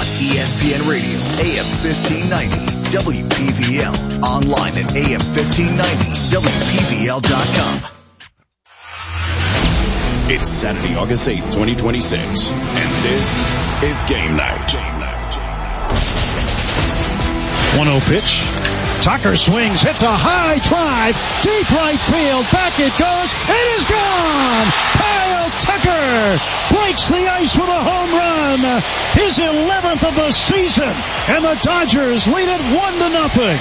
ESPN Radio, AM 1590, WPVL. Online at AM1590, WPVL.com. It's Saturday, August 8th, 2026, and this is Game Night. 1-0 pitch. Tucker swings, hits a high drive, deep right field, back it goes, it is gone! Kyle Tucker breaks the ice with a home run, his 11th of the season, and the Dodgers lead it 1-0.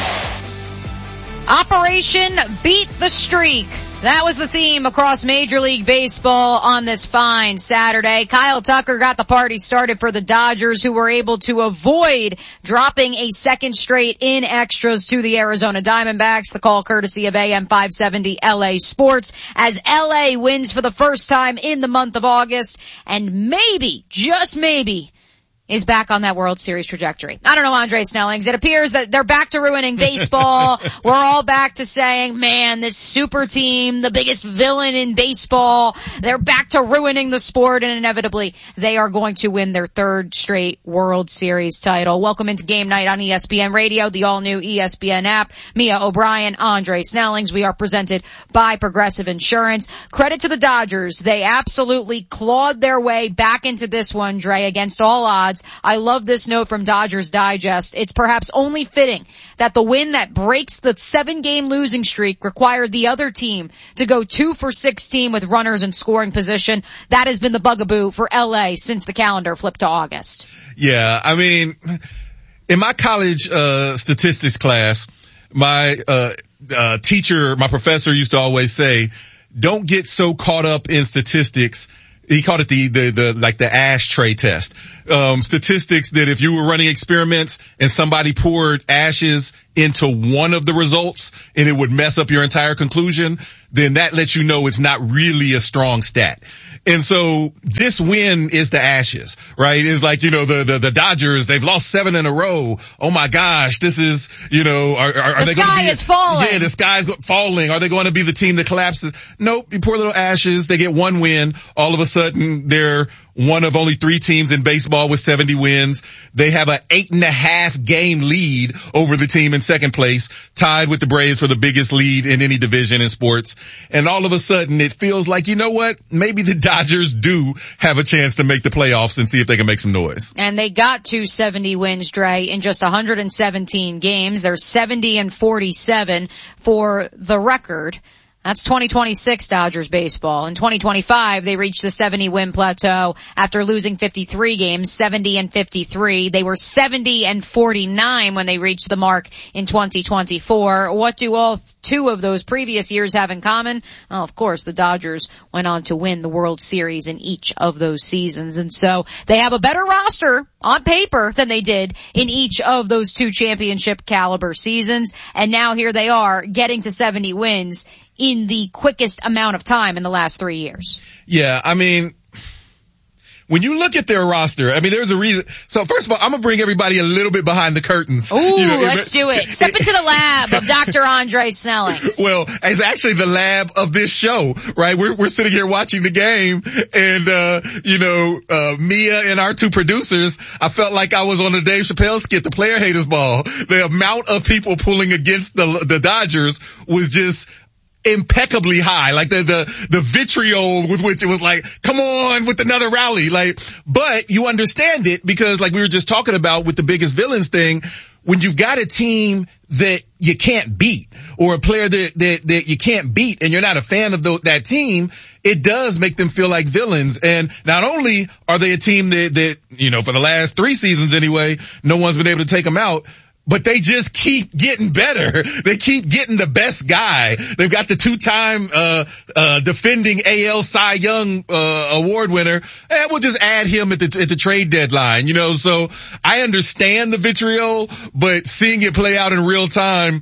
Operation Beat the Streak. That was the theme across Major League Baseball on this fine Saturday. Kyle Tucker got the party started for the Dodgers, who were able to avoid dropping a second straight in extras to the Arizona Diamondbacks. The call courtesy of AM 570 LA Sports, as LA wins for the first time in the month of August, and maybe, just maybe, is back on that World Series trajectory. I don't know, Andre Snellings. It appears that they're back to ruining baseball. We're all back to saying, man, this super team, the biggest villain in baseball, they're back to ruining the sport, and inevitably they are going to win their third straight World Series title. Welcome into Game Night on ESPN Radio, the all-new ESPN app. Mia O'Brien, Andre Snellings. We are presented by Progressive Insurance. Credit to the Dodgers. They absolutely clawed their way back into this one, Dre, against all odds. I love this note from Dodgers Digest. It's perhaps only fitting that the win that breaks the 7-game losing streak required the other team to go 2 for 16 with runners in scoring position. That has been the bugaboo for LA since the calendar flipped to August. Yeah, I mean, in my college statistics class, my teacher, my professor used to always say, don't get so caught up in statistics. He called it the ashtray test. Statistics that if you were running experiments and somebody poured ashes into one of the results and it would mess up your entire conclusion, then that lets you know it's not really a strong stat. And so this win is the ashes, right? It's like, the Dodgers, they've lost 7 in a row. Oh my gosh, this is, are they going to be? The sky is falling. Yeah, the sky's falling. Are they going to be the team that collapses? Nope. You pour little ashes. They get one win. All of a sudden, they're one of only 3 teams in baseball with 70 wins. They have an 8.5 game lead over the team in second place, tied with the Braves for the biggest lead in any division in sports. And all of a sudden, it feels like, you know what? Maybe the Dodgers do have a chance to make the playoffs and see if they can make some noise. And they got to 70 wins, Dre, in just 117 games. They're 70-47 for the record. That's 2026 Dodgers baseball. In 2025, they reached the 70-win plateau after losing 53 games, 70-53. They were 70-49 when they reached the mark in 2024. What do all 2 of those previous years have in common? Well, of course, the Dodgers went on to win the World Series in each of those seasons. And so they have a better roster on paper than they did in each of those 2 championship caliber seasons. And now here they are getting to 70 wins in the quickest amount of time in the last 3 years. Yeah, I mean, when you look at their roster, I mean, there's a reason. So first of all, I'm going to bring everybody a little bit behind the curtains. Ooh, let's do it. Step into the lab of Dr. Andre Snellings. Well, it's actually the lab of this show, right? We're sitting here watching the game and, Mia and our 2 producers, I felt like I was on the Dave Chappelle skit, the Player Haters Ball. The amount of people pulling against the Dodgers was just impeccably high, like the vitriol with which it was like, come on with another rally, but you understand it because like we were just talking about with the biggest villains thing, when you've got a team that you can't beat or a player that you can't beat and you're not a fan of that team, it does make them feel like villains. And not only are they a team that for the last 3 seasons anyway, no one's been able to take them out, but they just keep getting better. They keep getting the best guy. They've got the 2-time, defending AL Cy Young, award winner. And we'll just add him at the trade deadline, so I understand the vitriol, but seeing it play out in real time,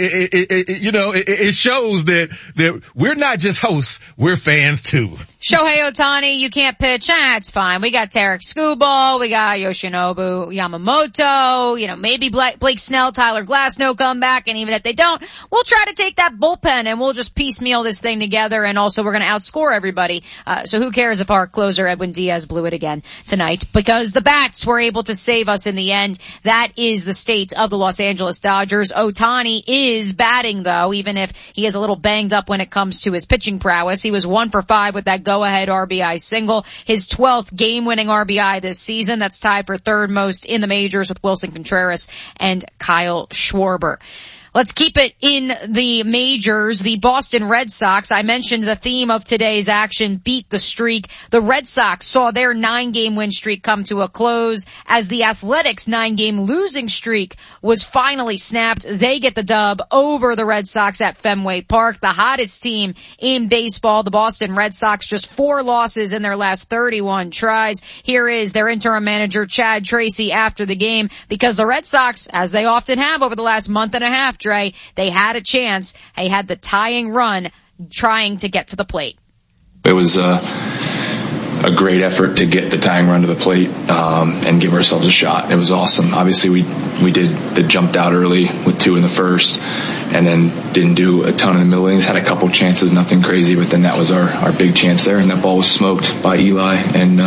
it shows that we're not just hosts, we're fans too. Shohei Ohtani, you can't pitch. It's fine. We got Tarek Skubal. We got Yoshinobu Yamamoto. Maybe Blake Blake Snell, Tyler Glasnow come back, and even if they don't, we'll try to take that bullpen and we'll just piecemeal this thing together, and also we're going to outscore everybody. So who cares if our closer Edwin Diaz blew it again tonight, because the bats were able to save us in the end. That is the state of the Los Angeles Dodgers. Ohtani is batting though, even if he is a little banged up when it comes to his pitching prowess. He was 1 for 5 with that go-ahead RBI single, his 12th game-winning RBI this season. That's tied for third most in the majors with Wilson Contreras and Kyle Schwarber. Let's keep it in the majors. The Boston Red Sox, I mentioned the theme of today's action, beat the streak. The Red Sox saw their 9-game win streak come to a close as the Athletics' 9-game losing streak was finally snapped. They get the dub over the Red Sox at Fenway Park, the hottest team in baseball. The Boston Red Sox just 4 losses in their last 31 tries. Here is their interim manager, Chad Tracy, after the game, because the Red Sox, as they often have over the last month and a half, Dre, they had a chance. They had the tying run trying to get to the plate. It was a great effort to get the tying run to the plate and give ourselves a shot. It was awesome. Obviously, we jumped out early with 2 in the first, and then didn't do a ton in the middle innings. Had a couple chances, nothing crazy, but then that was our big chance there, and that ball was smoked by Eli. And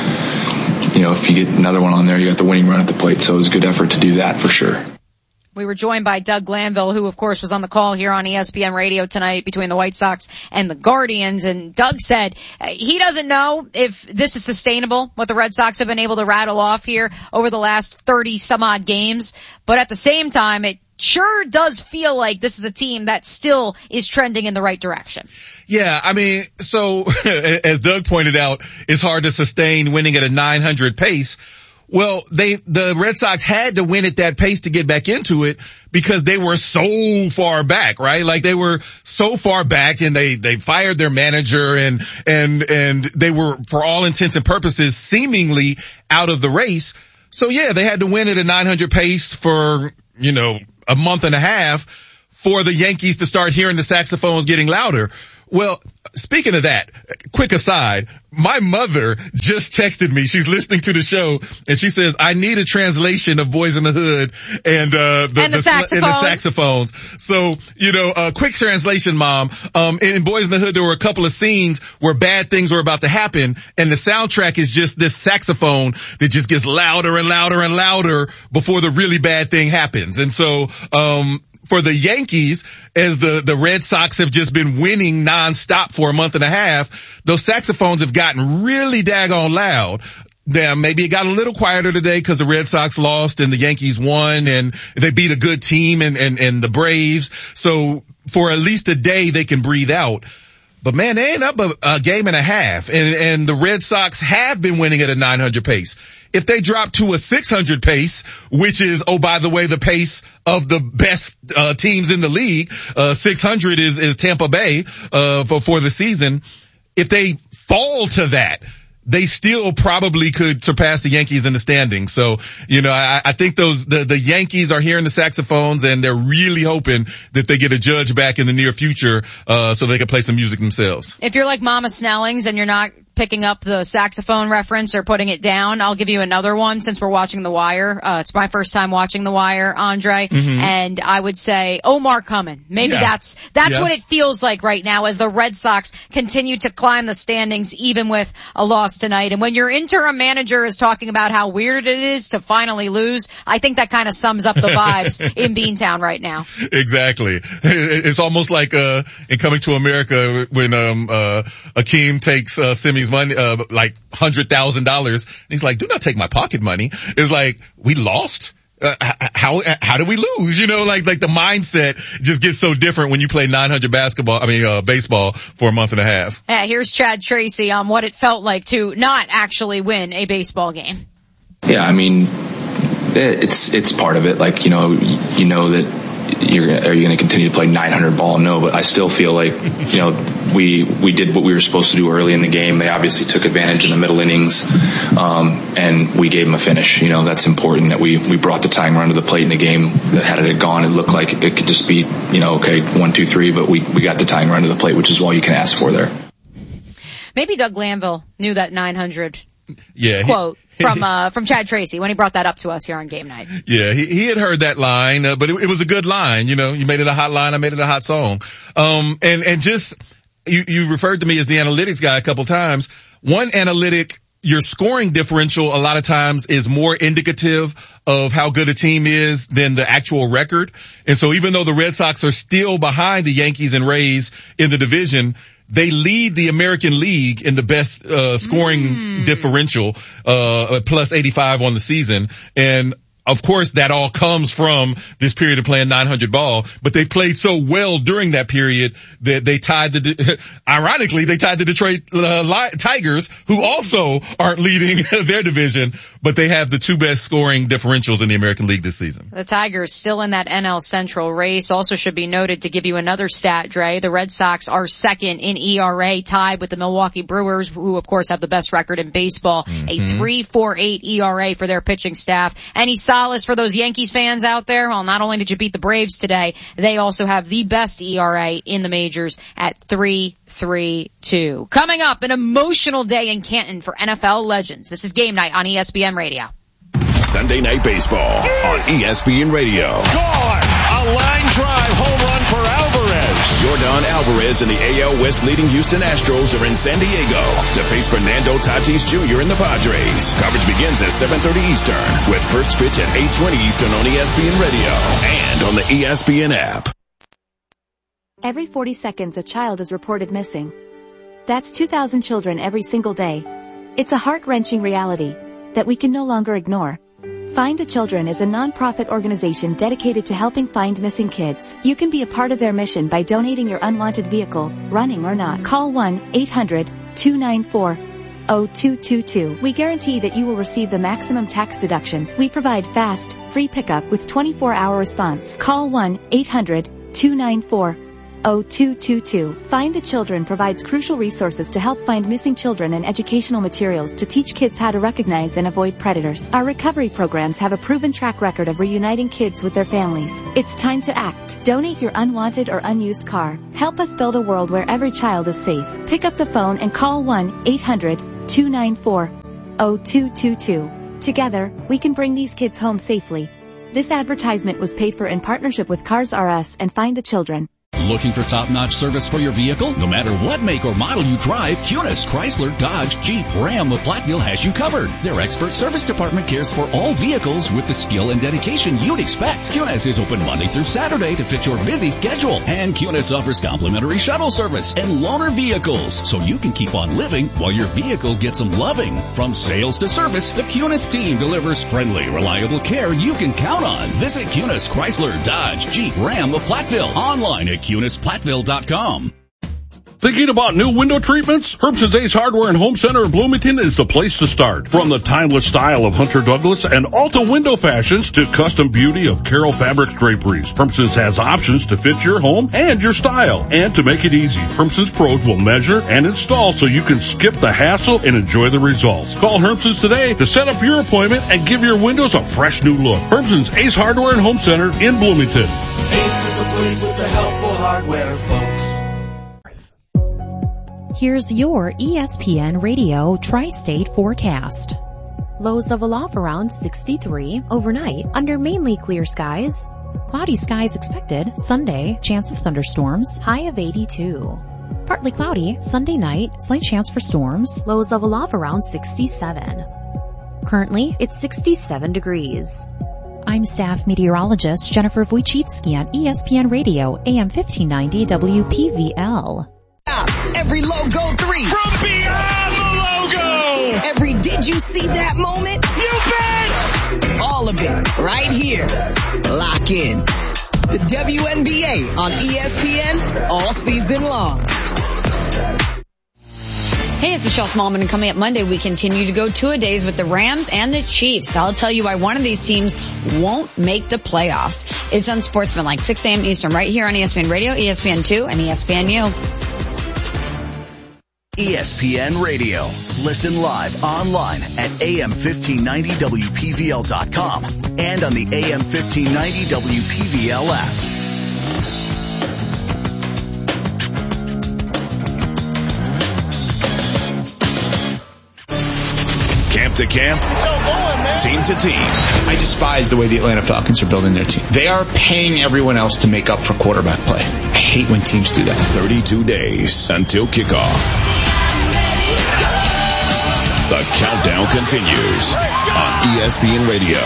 if you get another one on there, you got the winning run at the plate. So it was a good effort to do that for sure. We were joined by Doug Glanville, who of course was on the call here on ESPN Radio tonight between the White Sox and the Guardians. And Doug said he doesn't know if this is sustainable, what the Red Sox have been able to rattle off here over the last 30 some odd games. But at the same time, it sure does feel like this is a team that still is trending in the right direction. Yeah, I mean, so as Doug pointed out, it's hard to sustain winning at a 900 pace. Well, the Red Sox had to win at that pace to get back into it because they were so far back, right? Like they were so far back, and they fired their manager, and they were, for all intents and purposes, seemingly out of the race. So yeah, they had to win at a 900 pace for, a month and a half for the Yankees to start hearing the saxophones getting louder. Well, speaking of that, quick aside, my mother just texted me. She's listening to the show, and she says, I need a translation of Boys in the Hood and the saxophones. So, quick translation, Mom. In Boys in the Hood, there were a couple of scenes where bad things were about to happen, and the soundtrack is just this saxophone that just gets louder and louder and louder before the really bad thing happens. And so, for the Yankees, as the Red Sox have just been winning nonstop for a month and a half, those saxophones have gotten really daggone loud. Now, maybe it got a little quieter today because the Red Sox lost and the Yankees won, and they beat a good team and the Braves. So for at least a day, they can breathe out. But man, they ain't up a game and a half, and the Red Sox have been winning at a 900 pace. If they drop to a 600 pace, which is, oh, by the way, the pace of the best teams in the league, 600 is Tampa Bay for the season. If they fall to that, they still probably could surpass the Yankees in the standings. So, I think the Yankees are hearing the saxophones, and they're really hoping that they get a judge back in the near future, so they can play some music themselves. If you're like Mama Snellings and you're not picking up the saxophone reference or putting it down, I'll give you another one since we're watching The Wire. It's my first time watching The Wire, Andre, and I would say Omar Cummin. Maybe that's what it feels like right now as the Red Sox continue to climb the standings even with a loss tonight. And when your interim manager is talking about how weird it is to finally lose, I think that kind of sums up the vibes in Beantown right now. Exactly. It's almost like in Coming to America when Akeem takes Simi's money, like $100,000. And he's like, do not take my pocket money. It's like, we lost? How did we lose? Like the mindset just gets so different when you play 900 baseball for a month and a half. Yeah, here's Chad Tracy on what it felt like to not actually win a baseball game. Yeah, I mean, it's part of it. Like, that are you going to continue to play 900 ball? No, but I still feel like, we did what we were supposed to do early in the game. They obviously took advantage in the middle innings, and we gave them a finish. That's important that we brought the tying run to the plate in the game. That had it gone, it looked like it could just be, okay, 1, 2, 3, but we got the tying run to the plate, which is all you can ask for there. Maybe Doug Glanville knew that 900 quote. from Chad Tracy when he brought that up to us here on Game Night. Yeah, he had heard that line, but it was a good line. You know, you made it a hot line, I made it a hot song. And just, you referred to me as the analytics guy a couple times. One analytic, your scoring differential a lot of times is more indicative of how good a team is than the actual record. And so even though the Red Sox are still behind the Yankees and Rays in the division, they lead the American League in the best scoring differential, plus 85 on the season. And of course, that all comes from this period of playing 900 ball, but they played so well during that period that they tied ironically, they tied the Detroit Tigers, who also aren't leading their division, but they have the two best scoring differentials in the American League this season. The Tigers still in that NL Central race. Also should be noted, to give you another stat, Dre, the Red Sox are second in ERA, tied with the Milwaukee Brewers, who of course have the best record in baseball, a 3.48 ERA for their pitching staff. Any solace for those Yankees fans out there? Well, not only did you beat the Braves today, they also have the best ERA in the majors at 3.32. Coming up, an emotional day in Canton for NFL legends. This is Game Night on ESPN Radio. Sunday Night Baseball on ESPN Radio. Gone! A line drive home run for Alvarez. Yordan Alvarez and the AL West leading Houston Astros are in San Diego to face Fernando Tatis Jr. and the Padres. Coverage begins at 7:30 Eastern with first pitch at 8:20 Eastern on ESPN Radio and on the ESPN app. Every 40 seconds a child is reported missing. That's 2,000 children every single day. It's a heart-wrenching reality that we can no longer ignore. Find the Children is a non-profit organization dedicated to helping find missing kids. You can be a part of their mission by donating your unwanted vehicle, running or not. Call 1-800-294-0222. We guarantee that you will receive the maximum tax deduction. We provide fast, free pickup with 24-hour response. Call 1-800-294-0222. Find the Children provides crucial resources to help find missing children and educational materials to teach kids how to recognize and avoid predators. Our recovery programs have a proven track record of reuniting kids with their families. It's time to act. Donate your unwanted or unused car. Help us build a world where every child is safe. Pick up the phone and call 1-800-294-0222. Together, we can bring these kids home safely. This advertisement was paid for in partnership with Cars R Us and Find the Children. Looking for top-notch service for your vehicle? No matter what make or model you drive, Kunis, Chrysler, Dodge, Jeep, Ram of Platteville has you covered. Their expert service department cares for all vehicles with the skill and dedication you'd expect. Kunis is open Monday through Saturday to fit your busy schedule. And Kunis offers complimentary shuttle service and loaner vehicles, so you can keep on living while your vehicle gets some loving. From sales to service, the Kunis team delivers friendly, reliable care you can count on. Visit Kunis, Chrysler, Dodge, Jeep, Ram of Platteville. Online at KunisPlatteville.com. Thinking about new window treatments? Herbson's Ace Hardware and Home Center in Bloomington is the place to start. From the timeless style of Hunter Douglas and Alta window fashions to custom beauty of Carroll Fabrics draperies, Herbson's has options to fit your home and your style. And to make it easy, Herbson's pros will measure and install so you can skip the hassle and enjoy the results. Call Herbson's today to set up your appointment and give your windows a fresh new look. Herbson's Ace Hardware and Home Center in Bloomington. Ace is the place with the helpful hardware, folks. Here's your ESPN Radio Tri-State forecast. Lows of aloft around 63 overnight under mainly clear skies. Cloudy skies expected Sunday, chance of thunderstorms, high of 82. Partly cloudy Sunday night, slight chance for storms, lows of aloft around 67. Currently, it's 67 degrees. I'm staff meteorologist Jennifer Wojcicki on ESPN Radio, AM 1590 WPVL. Every logo 3. From beyond the logo. Every did you see that moment? You bet. All of it right here. Lock in. The WNBA on ESPN all season long. Hey, it's Michelle Smallman, and coming up Monday, we continue to go two-a-days with the Rams and the Chiefs. I'll tell you why one of these teams won't make the playoffs. It's Unsportsmanlike, 6 a.m. Eastern, right here on ESPN Radio, ESPN2, and ESPNU. ESPN Radio. Listen live online at AM1590WPVL.com and on the AM1590 WPVL app. to camp, team to team. I despise the way the Atlanta Falcons are building their team. They are paying everyone else to make up for quarterback play. I hate when teams do that. 32 days until kickoff. The countdown continues on ESPN Radio.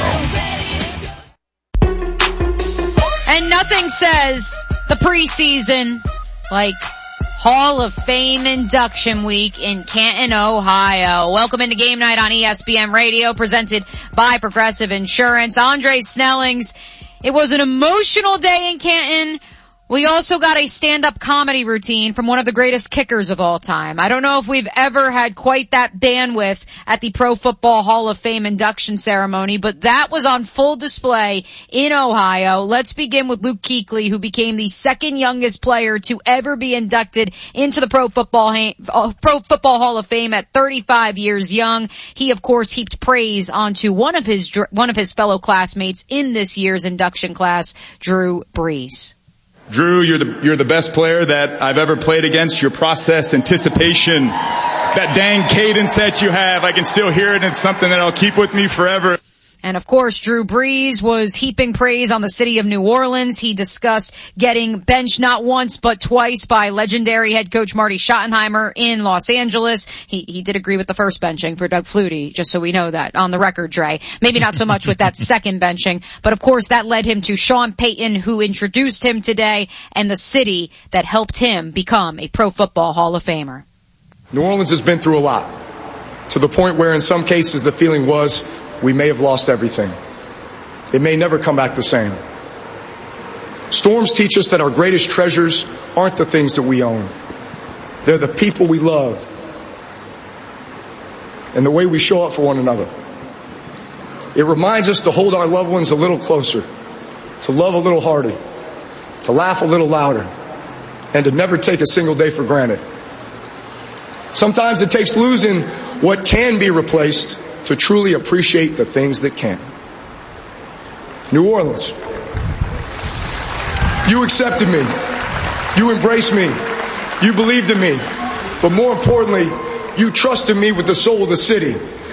And nothing says the preseason like Hall of Fame induction week in Canton, Ohio. Welcome into Game Night on ESPN Radio, presented by Progressive Insurance. Andre Snellings. It was an emotional day in Canton. We also got a stand-up comedy routine from one of the greatest kickers of all time. I don't know if we've ever had quite that bandwidth at the Pro Football Hall of Fame induction ceremony, but that was on full display in Ohio. Let's begin with Luke Kuechly, who became the second youngest player to ever be inducted into the Pro Football Hall of Fame at 35 years young. He, of course, heaped praise onto one of his fellow classmates in this year's induction class, Drew Brees. Drew, you're the best player that I've ever played against. Your process, anticipation, that dang cadence that you have, I can still hear it, and it's something that I'll keep with me forever. And of course, Drew Brees was heaping praise on the city of New Orleans. He discussed getting benched not once but twice by legendary head coach Marty Schottenheimer in Los Angeles. He did agree with the first benching for Doug Flutie, just so we know that on the record, Dre. Maybe not so much with that second benching, but of course that led him to Sean Payton, who introduced him today, and the city that helped him become a Pro Football Hall of Famer. New Orleans has been through a lot, to the point where in some cases the feeling was we may have lost everything. It may never come back the same. Storms teach us that our greatest treasures aren't the things that we own. They're the people we love and the way we show up for one another. It reminds us to hold our loved ones a little closer, to love a little harder, to laugh a little louder, and to never take a single day for granted. Sometimes it takes losing what can be replaced to truly appreciate the things that can't. New Orleans, you accepted me. You embraced me. You believed in me. But more importantly, you trusted me with the soul of the city.